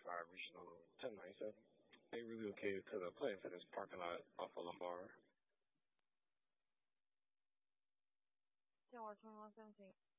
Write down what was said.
5 Regional 1097. They relocated to the Planet Fitness parking lot off of Lombard. 叫我从罗森行。